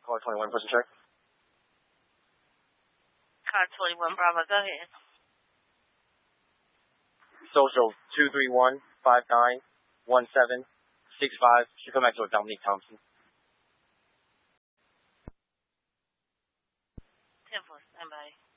Car 21, person check. Car 21 Bravo, go ahead. Social 231-591765. Should come back to Dominique Thompson. 10-4, stand by.